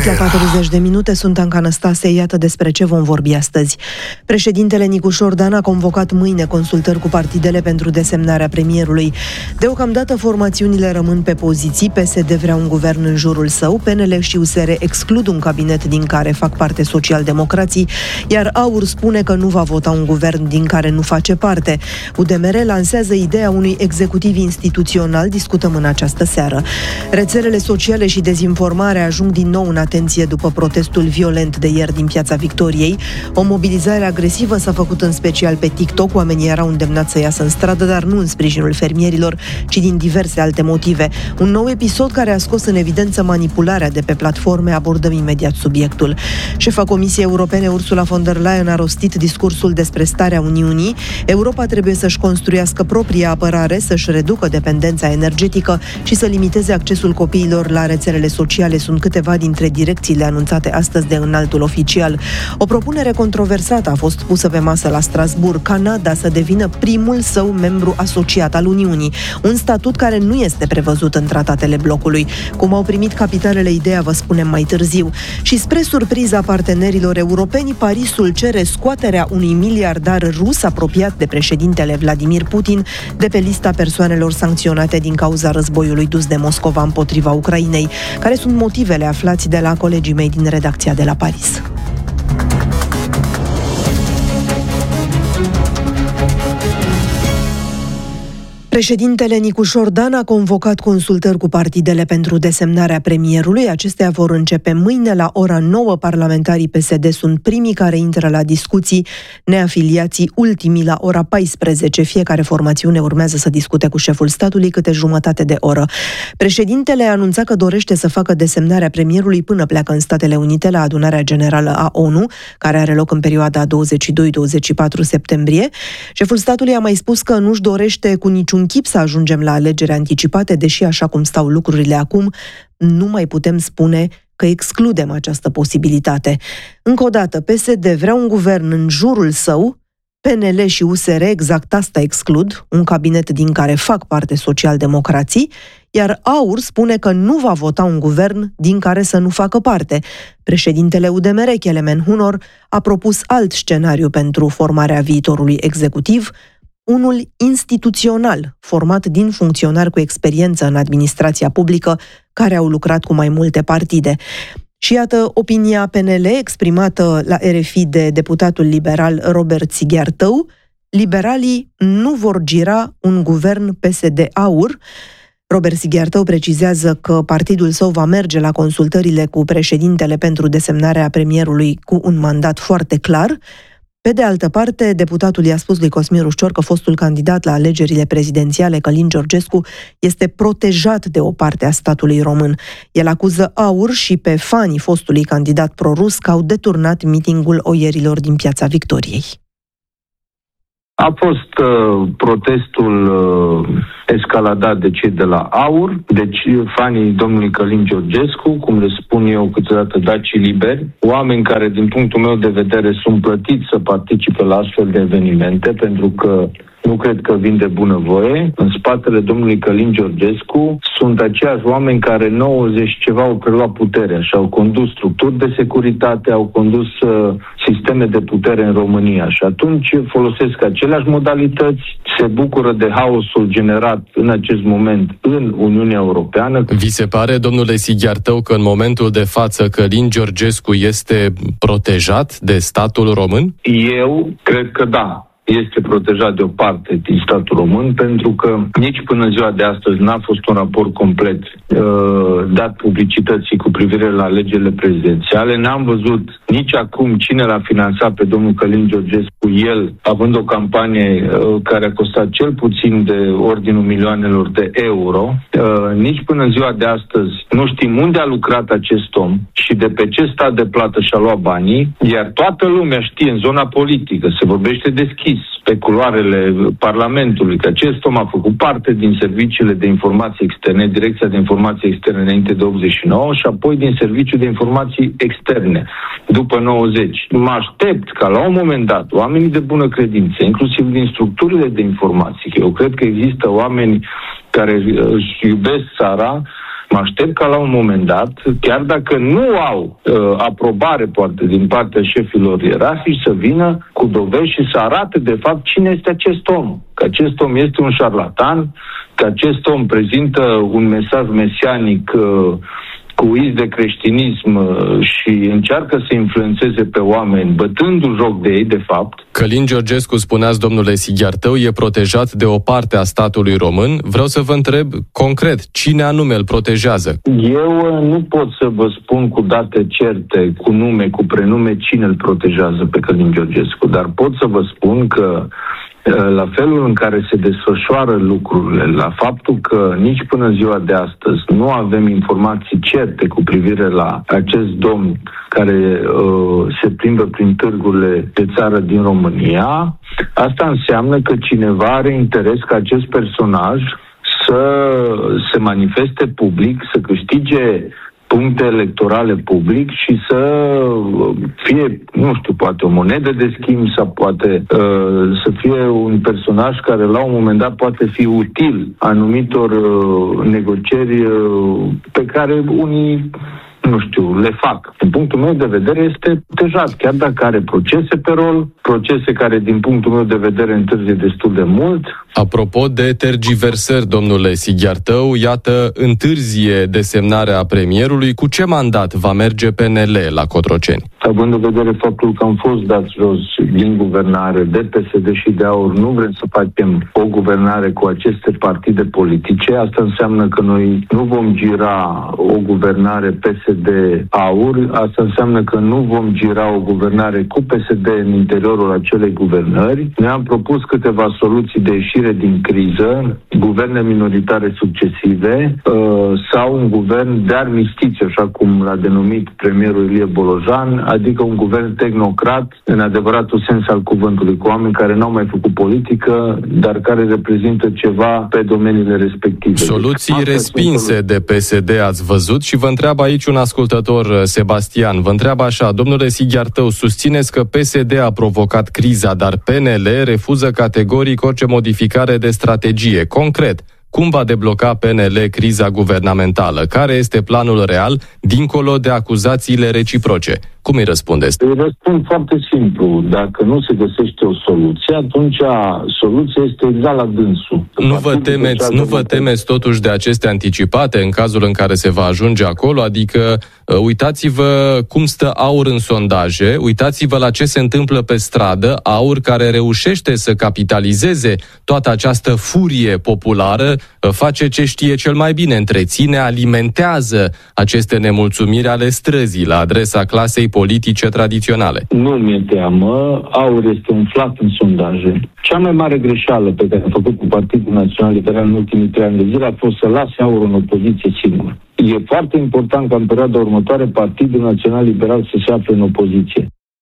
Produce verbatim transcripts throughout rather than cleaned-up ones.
La patruzeci de minute, sunt Anca Năstase, iată despre ce vom vorbi astăzi. Președintele Nicușor Dan a convocat mâine consultări cu partidele pentru desemnarea premierului. Deocamdată formațiunile rămân pe poziții, P S D vrea un guvern în jurul său, P N L și U S R exclud un cabinet din care fac parte socialdemocrații, iar AUR spune că nu va vota un guvern din care nu face parte. U D M R lansează ideea unui executiv instituțional, discutăm în această seară. Rețelele sociale și dezinformarea ajung din nou în atenție după protestul violent de ieri din Piața Victoriei. O mobilizare agresivă s-a făcut în special pe TikTok. Oamenii erau îndemnați să iasă în stradă, dar nu în sprijinul fermierilor, ci din diverse alte motive. Un nou episod care a scos în evidență manipularea de pe platforme. Abordăm imediat subiectul. Șefa Comisiei Europene Ursula von der Leyen a rostit discursul despre starea Uniunii. Europa trebuie să-și construiască propria apărare, să-și reducă dependența energetică și să limiteze accesul copiilor la rețelele sociale. Sunt câteva dintre direcțiile anunțate astăzi de înaltul oficial. O propunere controversată a fost pusă pe masă la Strasbourg. Canada să devină primul său membru asociat al Uniunii, un statut care nu este prevăzut în tratatele blocului. Cum au primit capitalele ideea, vă spunem mai târziu. Și spre surpriza partenerilor europeni, Parisul cere scoaterea unui miliardar rus apropiat de președintele Vladimir Putin de pe lista persoanelor sancționate din cauza războiului dus de Moscova împotriva Ucrainei. Care sunt motivele? Aflați de la colegii mei din redacția de la Paris. Președintele Nicușor Dan a convocat consultări cu partidele pentru desemnarea premierului. Acestea vor începe mâine la ora nouă. Parlamentarii P S D sunt primii care intră la discuții, neafiliații ultimii la ora paisprezece. Fiecare formațiune urmează să discute cu șeful statului câte jumătate de oră. Președintele a anunțat că dorește să facă desemnarea premierului până pleacă în Statele Unite la adunarea generală a O N U, care are loc în perioada douăzeci și doi douăzeci și patru septembrie. Șeful statului a mai spus că nu-și dorește cu niciun chip să ajungem la alegeri anticipate, deși așa cum stau lucrurile acum, nu mai putem spune că excludem această posibilitate. Încă o dată, P S D vrea un guvern în jurul său, P N L și U S R exact asta exclud, un cabinet din care fac parte socialdemocrații, iar AUR spune că nu va vota un guvern din care să nu facă parte. Președintele U D M R, Kelemen Hunor, a propus alt scenariu pentru formarea viitorului executiv, unul instituțional, format din funcționari cu experiență în administrația publică, care au lucrat cu mai multe partide. Și iată opinia P N L exprimată la R F I de deputatul liberal Robert Sighiartău. Liberalii nu vor gira un guvern P S D-AUR. Robert Sighiartău precizează că partidul său va merge la consultările cu președintele pentru desemnarea premierului cu un mandat foarte clar. Pe de altă parte, deputatul i-a spus lui Cosmin Rușcior că fostul candidat la alegerile prezidențiale, Călin Georgescu, este protejat de o parte a statului român. El acuză AUR și pe fanii fostului candidat prorus că au deturnat mitingul oierilor din Piața Victoriei. A fost uh, protestul uh, escaladat de cei de la AUR, deci fanii domnului Călin Georgescu, cum le spun eu câteodată dacii liberi, oameni care din punctul meu de vedere sunt plătiți să participe la astfel de evenimente, pentru că nu cred că vin de bunăvoie. În spatele domnului Călin Georgescu sunt aceiași oameni care nouăzeci ceva au preluat puterea și au condus structuri de securitate, au condus uh, sisteme de putere în România și atunci folosesc aceleași modalități, se bucură de haosul generat în acest moment în Uniunea Europeană. Vi se pare, domnule Sighiartău, că în momentul de față Călin Georgescu este protejat de statul român? Eu cred că da. Este protejat de o parte din statul român, pentru că nici până în ziua de astăzi n-a fost un raport complet uh, dat publicității cu privire la alegerile prezidențiale. N-am văzut nici acum cine l-a finanțat pe domnul Călin Georgescu, el având o campanie uh, care a costat cel puțin de ordinul milioanelor de euro. Uh, nici până în ziua de astăzi nu știm unde a lucrat acest om și de pe ce stat de plată și-a luat banii, iar toată lumea știe în zona politică, se vorbește deschis pe culoarele Parlamentului că acest om a făcut parte din serviciile de informații externe, Direcția de Informații Externe înainte de optzeci și nouă și apoi din Serviciul de Informații Externe după nouăzeci. Mă aștept ca la un moment dat oamenii de bună credință, inclusiv din structurile de informații, că eu cred că există oameni care își iubesc țara, mă Mă aștept ca la un moment dat, chiar dacă nu au uh, aprobare poate din partea șefilor ierarhici, să vină cu dovezi și să arate de fapt cine este acest om. Că acest om este un șarlatan, că acest om prezintă un mesaj mesianic uh, cu iz de creștinism și încearcă să influențeze pe oameni, bătându-i joc de ei, de fapt. Călin Georgescu, spuneați, domnule Sighiartău, e protejat de o parte a statului român. Vreau să vă întreb concret, cine anume îl protejează? Eu nu pot să vă spun cu date certe, cu nume, cu prenume, cine îl protejează pe Călin Georgescu, dar pot să vă spun că la felul în care se desfășoară lucrurile, la faptul că nici până ziua de astăzi nu avem informații certe cu privire la acest domn care uh, se plimbă prin târgurile de țară din România, asta înseamnă că cineva are interes ca acest personaj să se manifeste public, să câștige puncte electorale public și să fie, nu știu, poate o monedă de schimb sau poate uh, să fie un personaj care la un moment dat poate fi util anumitor uh, negocieri uh, pe care unii, nu știu, le fac. Din punctul meu de vedere este protejat, chiar dacă are procese pe rol, procese care din punctul meu de vedere întârzie destul de mult. Apropo de tergiversări, domnule Sighiartău, iată, întârzie desemnarea premierului. Cu ce mandat va merge P N L la Cotroceni? Având în vedere faptul că am fost dați jos din guvernare de P S D și de AUR, nu vrem să facem o guvernare cu aceste partide politice. Asta înseamnă că noi nu vom gira o guvernare P S D-AUR, asta înseamnă că nu vom gira o guvernare cu P S D în interiorul acelei guvernări. Ne-am propus câteva soluții de ieșire din criză, guverne minoritare succesive uh, sau un guvern de armistiție, așa cum l-a denumit premierul Ilie Bolojan, adică un guvern tehnocrat în adevăratul sens al cuvântului, cu oameni care n-au mai făcut politică, dar care reprezintă ceva pe domeniile respective. Soluții deci, respinse de P S D ați văzut și vă întreabă aici un ascultător, Sebastian, vă întreabă așa: domnule Sighiartău, susțineți că P S D a provocat criza, dar P N L refuză categoric orice modificare de strategie. Concret, cum va debloca P N L criza guvernamentală? Care este planul real, dincolo de acuzațiile reciproce? Cum îi răspundeți? Îi răspund foarte simplu. Dacă nu se găsește o soluție, atunci soluția este exact la dânsul. Nu vă temeți, nu vă temeți totuși de aceste anticipate în cazul în care se va ajunge acolo? Adică uitați-vă cum stă AUR în sondaje, uitați-vă la ce se întâmplă pe stradă, AUR care reușește să capitalizeze toată această furie populară, face ce știe cel mai bine, întreține, alimentează aceste nemulțumiri ale străzii la adresa clasei politice tradiționale. Nu mi-e teamă, AUR este umflat în sondaje. Cea mai mare greșeală pe care a făcut cu Partidul Național Liberal în ultimii trei ani de zile a fost să lase AUR în opoziție singur. E foarte important ca în perioada următoare Partidul Național Liberal să se afle în opoziție.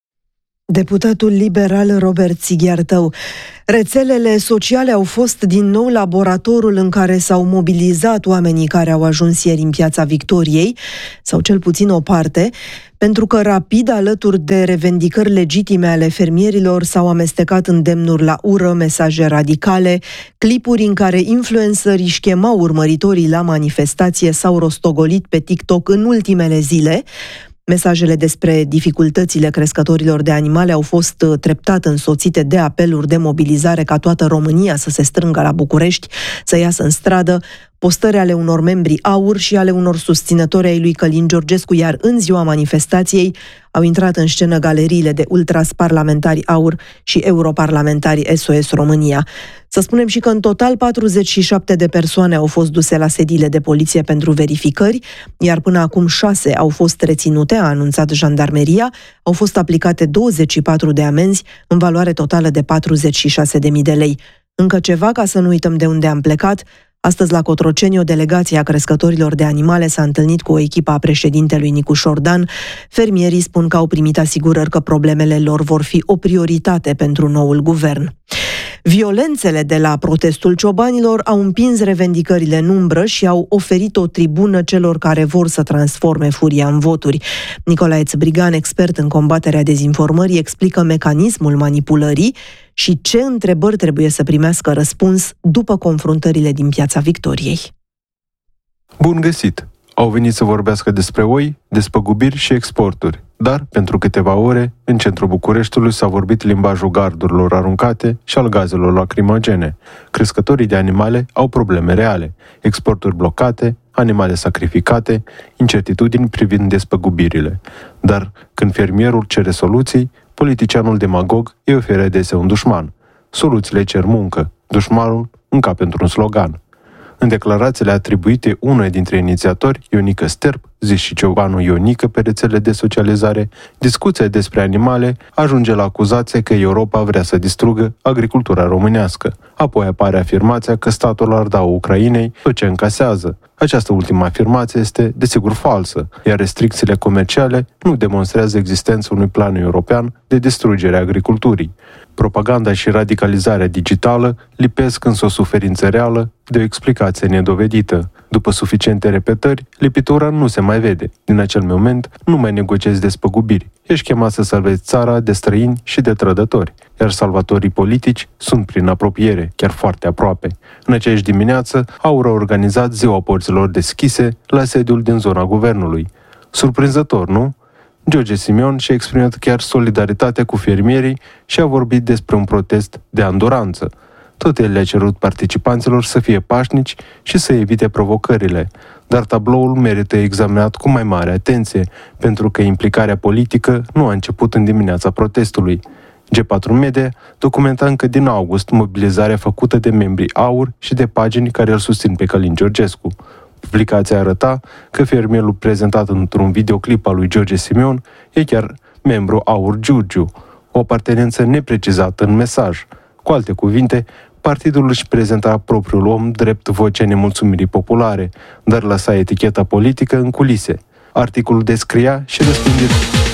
Deputatul liberal Robert Sighiartău. Rețelele sociale au fost din nou laboratorul în care s-au mobilizat oamenii care au ajuns ieri în Piața Victoriei, sau cel puțin o parte, pentru că rapid, alături de revendicări legitime ale fermierilor, s-au amestecat îndemnuri la ură, mesaje radicale, clipuri în care influencerii schemau urmăritorii la manifestație s-au rostogolit pe TikTok în ultimele zile. Mesajele despre dificultățile crescătorilor de animale au fost treptat însoțite de apeluri de mobilizare ca toată România să se strângă la București, să iasă în stradă, postări ale unor membri AUR și ale unor susținători ai lui Călin Georgescu, iar în ziua manifestației au intrat în scenă galeriile de ultras parlamentari AUR și europarlamentari S O S România. Să spunem și că în total patruzeci și șapte de persoane au fost duse la sediile de poliție pentru verificări, iar până acum șase au fost reținute, a anunțat jandarmeria, au fost aplicate douăzeci și patru de amenzi în valoare totală de patruzeci și șase de mii de lei. Încă ceva, ca să nu uităm de unde am plecat. Astăzi, la Cotroceni, o delegație a crescătorilor de animale s-a întâlnit cu o echipă a președintelui Nicu Șordan. Fermierii spun că au primit asigurări că problemele lor vor fi o prioritate pentru noul guvern. Violențele de la protestul ciobanilor au împins revendicările în umbră și au oferit o tribună celor care vor să transforme furia în voturi. Nicolae Țbrigan, expert în combaterea dezinformării, explică mecanismul manipulării și ce întrebări trebuie să primească răspuns după confruntările din Piața Victoriei. Bun găsit! Au venit să vorbească despre oi, despăgubiri și exporturi. Dar, pentru câteva ore, în centrul Bucureștiului s-a vorbit limbajul gardurilor aruncate și al gazelor lacrimogene. Crescătorii de animale au probleme reale, exporturi blocate, animale sacrificate, incertitudini privind despăgubirile. Dar, când fermierul cere soluții, politicianul demagog îi oferă adesea un dușman. Soluțiile cer muncă, dușmanul încă pentru un slogan. În declarațiile atribuite unui dintre inițiatori, Ionică Sterp, zis și ciobanul Ionică pe rețele de socializare, discuția despre animale ajunge la acuzație că Europa vrea să distrugă agricultura românească. Apoi apare afirmația că statul ar da Ucrainei tot ce încasează. Această ultimă afirmație este, desigur, falsă, iar restricțiile comerciale nu demonstrează existența unui plan european de distrugere a agriculturii. Propaganda și radicalizarea digitală lipesc însă o suferință reală de o explicație nedovedită. După suficiente repetări, lipitura nu se mai vede. Din acel moment, nu mai negociezi despăgubiri. Ești chemat să salvezi țara de străini și de trădători, iar salvatorii politici sunt prin apropiere, chiar foarte aproape. În aceeași dimineață, Aur a organizat Ziua Porților Deschise la sediul din zona guvernului. Surprinzător, nu? George Simion și-a exprimat chiar solidaritatea cu fermierii și a vorbit despre un protest de anduranță. Tot el le-a cerut participanților să fie pașnici și să evite provocările, dar tabloul merită examinat cu mai mare atenție, pentru că implicarea politică nu a început în dimineața protestului. G patru Media documenta încă din august mobilizarea făcută de membrii Aur și de pagini care îl susțin pe Călin Georgescu. Publicația arăta că fermierul prezentat într-un videoclip al lui George Simion e chiar membru Aur Giurgiu, o apartenență neprecizată în mesaj. Cu alte cuvinte, partidul își prezenta propriul om drept vocea nemulțumirii populare, dar lăsa eticheta politică în culise. Articolul descria și răspândit